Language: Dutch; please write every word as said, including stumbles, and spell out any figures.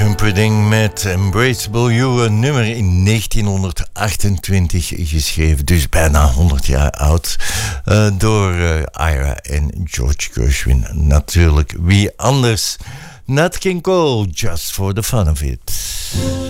Humperdinck met Embraceable You, een nummer in negentienhonderdachtentwintig geschreven, dus bijna honderd jaar oud, uh, door uh, Ira en George Gershwin. Natuurlijk, wie anders? Nat King Cole, Just for the Fun of It.